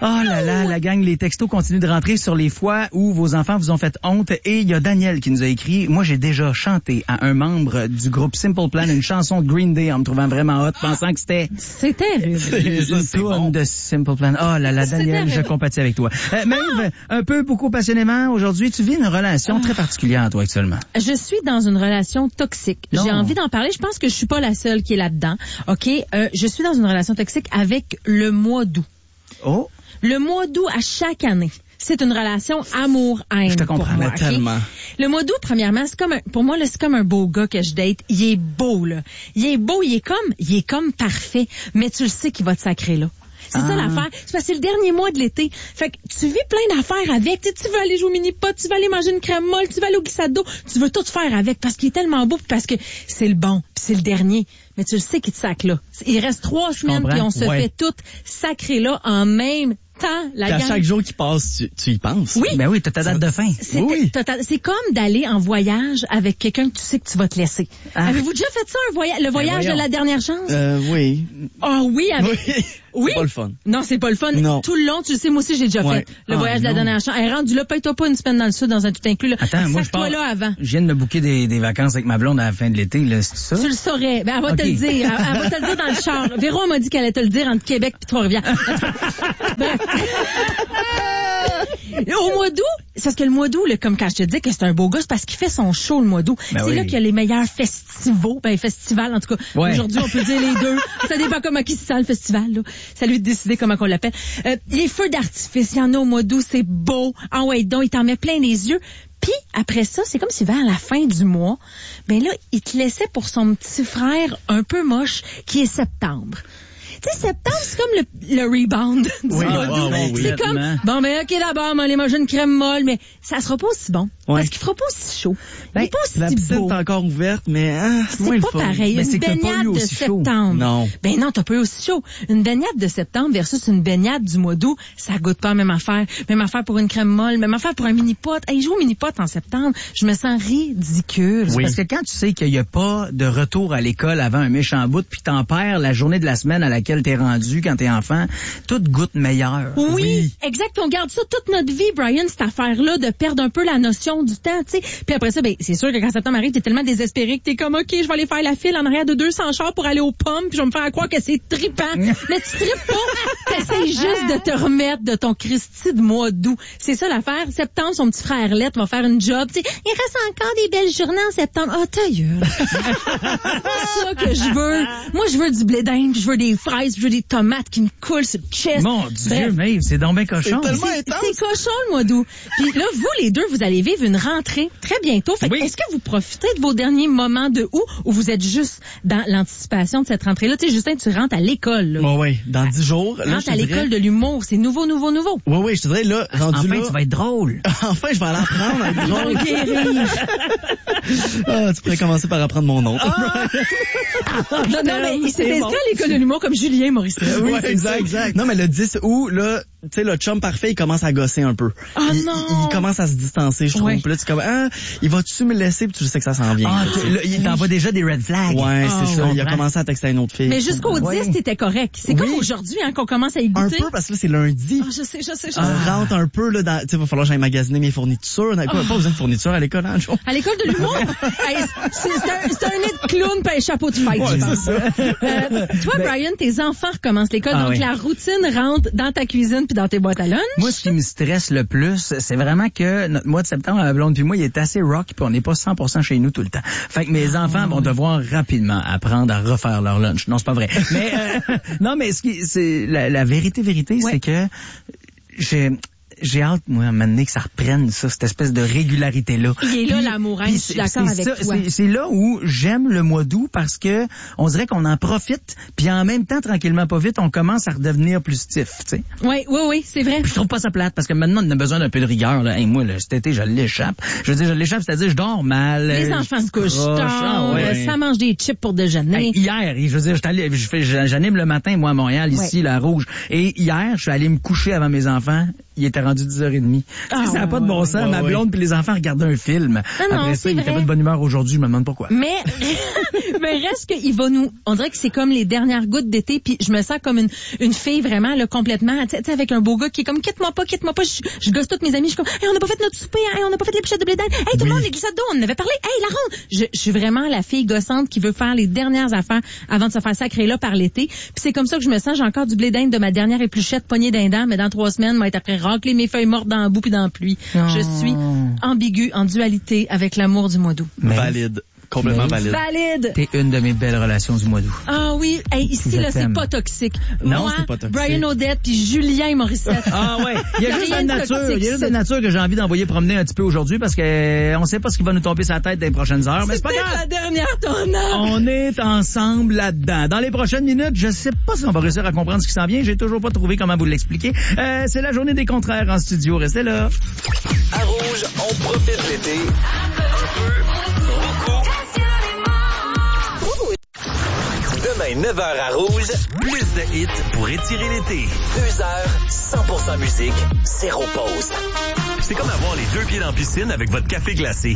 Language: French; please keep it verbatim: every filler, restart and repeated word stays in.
Oh là là, la gang, les textos continuent de rentrer sur les fois où vos enfants vous ont fait honte. Et il y a Daniel qui nous a écrit, moi j'ai déjà chanté à un membre du groupe Simple Plan une chanson de Green Day en me trouvant vraiment hot, pensant que c'était... C'est terrible. Une tourne de Simple Plan. Oh là là, Daniel, je compatis avec toi. Euh, Maëve, un peu, beaucoup passionnément, aujourd'hui, tu vis une relation très particulière, toi, actuellement. Je suis dans une relation toxique. Non. J'ai envie d'en parler. Je pense que je suis pas la seule qui est là-dedans. OK? Euh, je suis dans une relation toxique avec le mois d'août. Oh. Le mois d'août à chaque année. C'est une relation amour-haine. Je te comprends, pour moi, mais tellement. Okay? Le mois d'août, premièrement, c'est comme un, pour moi, là, c'est comme un beau gars que je date. Il est beau, là. Il est beau, il est comme, il est comme parfait. Mais tu le sais qu'il va te sacrer, là. C'est ah. ça l'affaire. C'est parce que c'est le dernier mois de l'été. Fait que tu vis plein d'affaires avec. Tu, sais, tu veux aller jouer au mini-pot, tu veux aller manger une crème molle, tu veux aller au glissade d'eau. Tu veux tout faire avec parce qu'il est tellement beau, parce que c'est le bon, puis c'est le dernier. Mais tu le sais qu'il te sacre là. Il reste trois Je semaines, puis on se ouais. fait tout sacrer là en même temps. La à gang... chaque jour qui passe, tu, tu y penses. Oui. Ben oui, t'as ta date de fin. C'est, oui. c'est comme d'aller en voyage avec quelqu'un que tu sais que tu vas te laisser. Ah. Avez-vous déjà fait ça, un voyage, le voyage ben de la dernière chance? Euh, oui. Ah oh, oui, avec... Oui. Oui. C'est pas le fun. Non, c'est pas le fun. Non. Tout le long, tu le sais, moi aussi, j'ai déjà ouais. fait le ah, voyage non. de la dernière chance. Elle est rendue là, paye-toi pas une semaine dans le sud, dans un tout inclus, là. Attends, moi, je toi pars... là avant. Je viens de me booker des, des vacances avec ma blonde à la fin de l'été, là, c'est ça? Tu le saurais. Ben, elle va okay. te le dire. Elle, elle va te le dire dans le char. Véro m'a dit qu'elle allait te le dire entre Québec et Trois-Rivières. Bref. Au mois d'août, c'est parce que le mois d'août, là, comme quand je te dis que c'est un beau gars, c'est parce qu'il fait son show le mois d'août. Ben c'est oui. là qu'il y a les meilleurs festivals, ben festivals en tout cas. Ouais. Aujourd'hui, on peut dire les deux. Ça dépend comment qui se sent le festival. Là. Ça lui de décider comment qu'on l'appelle. Euh, les feux d'artifice, il y en a au mois d'août, c'est beau. Ah ouais, donc il t'en met plein les yeux. Puis après ça, c'est comme si vers la fin du mois, ben là, il te laissait pour son petit frère un peu moche qui est septembre. Tu sais, septembre, c'est comme le, le rebound du oui, mois oh, d'août. oh, oui, c'est comme, bon, ben, OK, d'abord, on va aller manger une crème molle, mais ça sera pas aussi bon. Ouais. Parce qu'il fera pas aussi chaud. Ben, il est pas aussi la piscine beau. est encore ouverte, mais hein, c'est, C'est pas fun. pareil. Mais une c'est que t'as pas baignade eu de aussi chaud. septembre. Non. Ben non, t'as pas eu aussi chaud. Une baignade de septembre versus une baignade du mois d'août, ça goûte pas la même affaire. Même affaire pour une crème molle, même affaire pour un mini-pot. Hey, joue au mini-pot en septembre, je me sens ridicule. Oui. Parce que quand tu sais qu'il n'y a pas de retour à l'école avant un méchant bout, puis t'en perds la journée de la semaine à laquelle t'es rendu quand t'es enfant, tout goûte meilleur. Oui, oui. exact. On garde ça toute notre vie, Brian, cette affaire-là, de perdre un peu la notion du temps, tu sais. Puis après ça, ben, c'est sûr que quand septembre arrive, t'es tellement désespéré que t'es comme, OK, je vais aller faire la file en arrière de deux cents chars pour aller aux pommes, puis je vais me faire croire que c'est trippant. Mais tu trippes pas. T'essayes juste de te remettre de ton Christy de mois d'août. C'est ça l'affaire. Septembre, son petit frère Lettre va faire une job. Tu sais, il reste encore des belles journées en septembre. Ah, oh, ta gueule. C'est ça que je veux. Moi, je veux du blé d'Inde, je veux des fraises, je veux des tomates qui me coulent sur le chest. Mon Dieu, Maëve, c'est donc bien cochon. C'est tellement C'est, intense. c'est cochon le mois d'août. Puis là, vous les deux, vous allez vivre une rentrée très bientôt. Fait que Oui. est-ce que vous profitez de vos derniers moments de août ou vous êtes juste dans l'anticipation de cette rentrée-là? Tu sais, Justin, tu rentres à l'école. Là. Ouais, ouais. Dans dix jours. Tu Là, rentres je à te l'école dirais... de l'humour. C'est nouveau, nouveau, nouveau. Ouais, ouais, je te dirais, là, rendu Enfin, là... tu vas être drôle. Enfin, je vais aller apprendre à être drôle. Ok, rire. Ah, tu pourrais commencer par apprendre mon nom. Ah! Non, non, mais il s'est C'est inscrit bon. à l'école de l'humour comme Julien Maurice. Oui, exact, exact. Non, mais le dix août, là, tu sais, le chum parfait, il commence à gosser un peu. Oh il, non! Il, il commence à se distancer, je trouve. Ouais. Puis là, tu es comme, ah, il va-tu me laisser? Puis tu sais que ça s'en vient. Ah, là, tu sais. là, il t'envoie déjà des red flags. Ouais, Ah, c'est ça. ouais. Il a commencé à texter à une autre fille. Mais jusqu'au Ouais. dix, t'étais correct. C'est Oui. comme aujourd'hui, hein, qu'on commence à y Un goûter. peu, parce que là, c'est lundi. Ah, je sais, je sais, je sais. On rentre un peu, là, dans, tu sais, il va falloir que j'aille magasiner mes fournitures. Quoi, pas besoin de fournitures à l'école, hein, Joe? À l'école de l'humour? Hey, c'est, c'est, un, c'est un nez de clown pis un chapeau de fête, Ouais, je pense. c'est ça. Euh, toi, Brian, tes enfants recommencent l'école, Ah donc oui. la routine rentre dans ta cuisine puis dans tes boîtes à lunch. Moi, ce qui me stresse le plus, c'est vraiment que notre mois de septembre, la blonde puis moi, il est assez rock, puis on n'est pas cent pour cent chez nous tout le temps. Fait que mes enfants vont devoir rapidement apprendre à refaire leur lunch. Non, c'est pas vrai. Mais euh, non, mais ce qui, c'est la, la vérité, vérité, Ouais. c'est que j'ai j'ai hâte, moi, à un moment donné, que ça reprenne, ça, cette espèce de régularité-là. Il est là, Puis- l'amour, hein, puis je suis c'est- d'accord c'est avec ça, toi. C'est, c'est là où j'aime le mois d'août parce que on dirait qu'on en profite, puis en même temps, tranquillement, pas vite, on commence à redevenir plus stiff, tu sais. Oui, oui, oui, c'est vrai. Puis je trouve pas ça plate parce que maintenant on a besoin d'un peu de rigueur là. Hey, moi là, cet été je l'échappe. Je veux dire je l'échappe, c'est-à-dire je dors mal. Les euh, enfants je se couchent croche, tard, ah ouais. ça mange des chips pour déjeuner. Hey, hier, je veux dire, j'étais allé, je fais, j'anime le matin moi à Montréal ici, Ouais. la Rouge. Et hier, je suis allé me coucher avant mes enfants. il était rendu dix heures trente. Ah, ça n'a pas de bon sens. ouais, Ma ouais. blonde puis les enfants regardaient un film. Ah non, Après ça, c'est il était vrai. pas de bonne humeur aujourd'hui. Je me demande pourquoi. Mais, mais reste qu'il va nous, on dirait que c'est comme les dernières gouttes d'été, puis je me sens comme une, une fille vraiment, là, complètement, tu sais, avec un beau gars qui est comme, quitte-moi pas, quitte-moi pas, je, je gosse toutes mes amis, je suis comme, hey, on n'a pas fait notre souper, hein, hey, on n'a pas fait les pichettes de blé d'Inde, hey, tout le monde, les glissades d'eau, on en avait parlé, hey, la ronde. Je, je suis vraiment la fille gossante qui veut faire les dernières affaires avant de se faire sacrer là par l'été, puis c'est comme ça que je me sens, j'ai encore du blé d'Inde de ma dernière épluchette poignée d'Inde, mais dans trois semaines, moi, être après racler mes feuilles mortes dans la boue puis dans la pluie. Oh. Je suis ambiguë, en dualité avec l'amour du mois d'août. Mais Valide. Complètement Mais- valide. Valide. t'es une de mes belles relations du mois d'août. Ah oui, hey, ici Je là c'est t'aime. pas toxique. Non, Moi, c'est pas toxique. Brian Odette puis Julien Morissette. Ah ouais, il y a Y a juste rien de de nature, toxique, il y a juste de c'est- nature que j'ai envie d'envoyer promener un petit peu aujourd'hui parce que euh, on sait pas ce qui va nous tomber sur la tête dans les prochaines heures, mais c'est pas peut-être grave. la dernière tornade. On est ensemble là-dedans. Dans les prochaines minutes, je sais pas si on va réussir à comprendre ce qui s'en vient. J'ai toujours pas trouvé comment vous l'expliquer. Euh, c'est la journée des contraires en studio. Restez là. À Rouge, on profite l'été. Un peu, beaucoup. Demain, neuf heures à Rouge, plus de hits pour étirer l'été. Deux heures, cent pour cent musique, zéro pause. C'est comme avoir les deux pieds dans la piscine avec votre café glacé.